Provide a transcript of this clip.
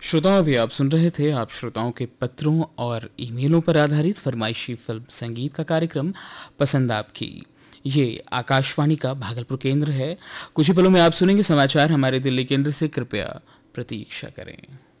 श्रोताओं, अभी आप सुन रहे थे आप श्रोताओं के पत्रों और ईमेलों पर आधारित फरमाइशी फिल्म संगीत का कार्यक्रम पसंद आपकी। ये आकाशवाणी का भागलपुर केंद्र है। कुछ ही पलों में आप सुनेंगे समाचार हमारे दिल्ली केंद्र से। कृपया प्रतीक्षा करें।